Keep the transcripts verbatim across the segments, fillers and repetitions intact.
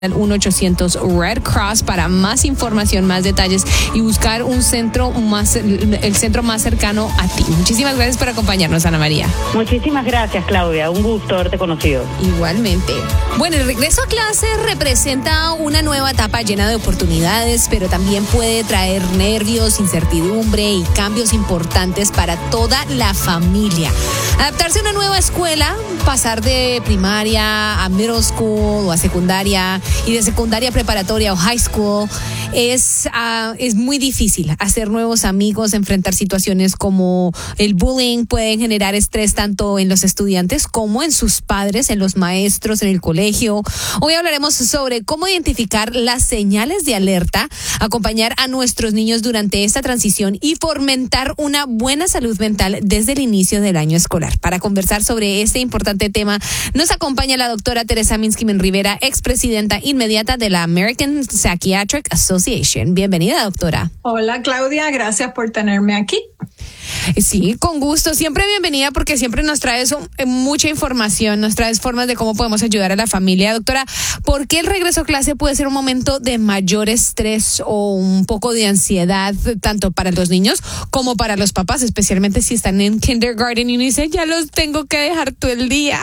al uno ochocientos Red Cross para más información, más detalles y buscar un centro más, el centro más cercano a ti. Muchísimas gracias por acompañarnos, Ana María. Muchísimas gracias, Claudia. Un gusto haberte conocido. Igualmente. Bueno, el regreso a clase representa una nueva etapa llena de oportunidades, pero también puede traer nervios, incertidumbre y cambios importantes para toda la familia. Adaptarse a una nueva escuela, pasar de primaria a middle school o a secundaria y de secundaria preparatoria o high school es, uh, es muy difícil. Hacer nuevos amigos, enfrentar situaciones como el bullying pueden generar estrés tanto en los estudiantes como en sus padres, en los maestros, en el colegio. Hoy hablaremos sobre cómo identificar las señales de alerta, acompañar a nuestros niños durante esta transición y fomentar una buena salud mental desde el inicio del año escolar. Para conversar sobre este importante tema, nos acompaña la doctora Teresa Minskymen Rivera, expresidenta inmediata de la American Psychiatric Association. Bienvenida, doctora. Hola, Claudia. Gracias por tenerme aquí. Sí, con gusto. Siempre bienvenida porque siempre nos traes mucha información, nos traes formas de cómo podemos ayudar a la familia. Doctora, ¿por qué el regreso a clase puede ser un momento de mayor estrés o un poco de ansiedad tanto para los niños como para los papás, especialmente si están en kindergarten y uno dice, ya los tengo que dejar todo el día?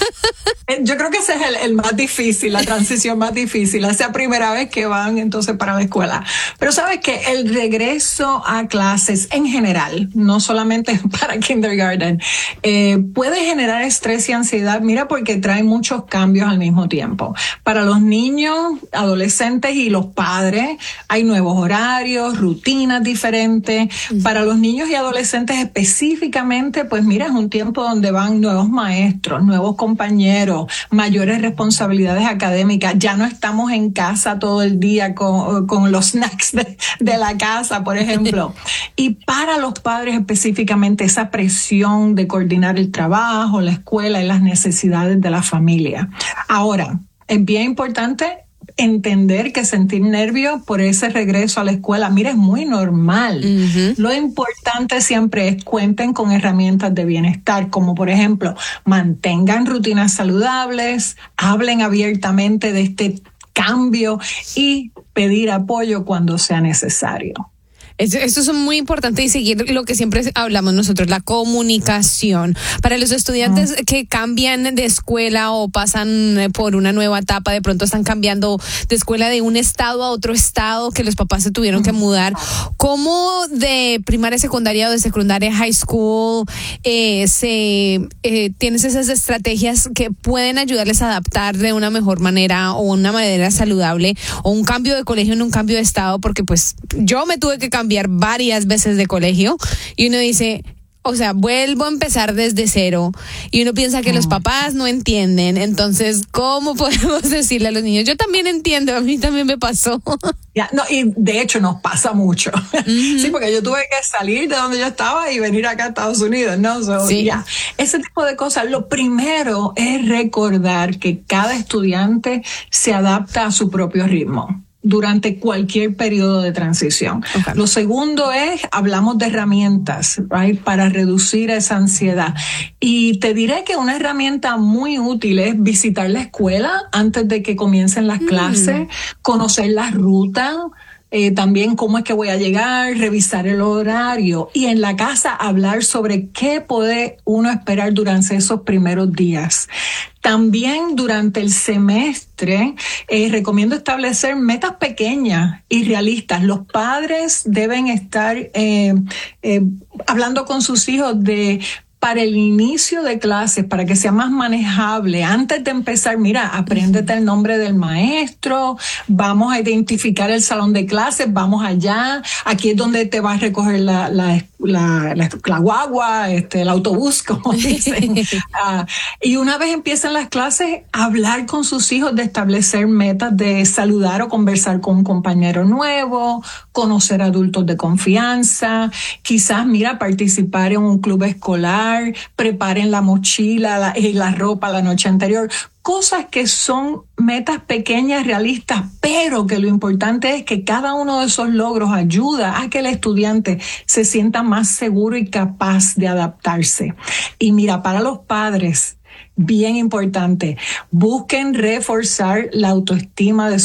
Yo creo que ese es el, el más difícil, la transición más difícil, esa primera vez que van entonces para la escuela. Pero sabes que el regreso a clases en general, no solamente para kindergarten, eh, puede generar estrés y ansiedad, mira, porque trae muchos cambios al mismo tiempo. Para los niños, adolescentes y los padres, hay nuevos horarios, rutinas diferentes. Uh-huh. Para los niños y adolescentes específicamente, pues mira, es un tiempo donde van nuevos maestros, nuevos compañeros, mayores responsabilidades académicas. Ya no estamos en casa todo el día con, con los snacks de, de la casa, por ejemplo. Y para los padres específicamente, esa presión de coordinar el trabajo, la escuela y las necesidades de la familia. Ahora, es bien importante entender que sentir nervios por ese regreso a la escuela, mira, es muy normal. Uh-huh. Lo importante siempre es cuenten con herramientas de bienestar, como por ejemplo, mantengan rutinas saludables, hablen abiertamente de este cambio y pedir apoyo cuando sea necesario. Eso, eso es muy importante y seguir lo que siempre hablamos nosotros, la comunicación. Para los estudiantes uh-huh. que cambian de escuela o pasan por una nueva etapa, de pronto están cambiando de escuela de un estado a otro estado, que los papás se tuvieron uh-huh. que mudar. ¿Cómo de primaria, secundaria o de secundaria, high school, eh, se eh, tienes esas estrategias que pueden ayudarles a adaptar de una mejor manera o una manera saludable, o un cambio de colegio en un cambio de estado? Porque pues yo me tuve que cambiar cambiar varias veces de colegio y uno dice, o sea, vuelvo a empezar desde cero y uno piensa que los papás no entienden. Entonces, ¿cómo podemos decirle a los niños? Yo también entiendo, a mí también me pasó. Ya, no, y de hecho nos pasa mucho. Uh-huh. Sí, porque yo tuve que salir de donde yo estaba y venir acá a Estados Unidos, ¿no? So, sí. Ya, ese tipo de cosas. Lo primero es recordar que cada estudiante se adapta a su propio ritmo durante cualquier periodo de transición. Okay. Lo segundo es, hablamos de herramientas, right, para reducir esa ansiedad. Y te diré que una herramienta muy útil es visitar la escuela antes de que comiencen las mm. clases, conocer las rutas, Eh, también cómo es que voy a llegar, revisar el horario y en la casa hablar sobre qué puede uno esperar durante esos primeros días. También durante el semestre eh, recomiendo establecer metas pequeñas y realistas. Los padres deben estar eh, eh, hablando con sus hijos de para el inicio de clases, para que sea más manejable. Antes de empezar, mira, apréndete el nombre del maestro, vamos a identificar el salón de clases, vamos allá, aquí es donde te vas a recoger la, la, la, la, la guagua, este, el autobús, como dicen. uh, y una vez empiezan las clases, hablar con sus hijos de establecer metas de saludar o conversar con un compañero nuevo, conocer adultos de confianza, quizás, mira, participar en un club escolar, preparen la mochila la, y la ropa la noche anterior. Cosas que son metas pequeñas, realistas, pero que lo importante es que cada uno de esos logros ayuda a que el estudiante se sienta más seguro y capaz de adaptarse. Y mira, para los padres, bien importante. Busquen reforzar la autoestima de